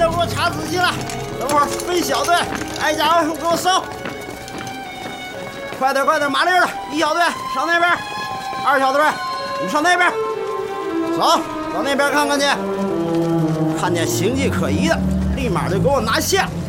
别给我插自己了，等会儿分小队挨家挨户给我扫。快点，麻溜的！1小队上那边，2小队你上那边，走到那边看看去，看见形迹可疑的，立马就给我拿下。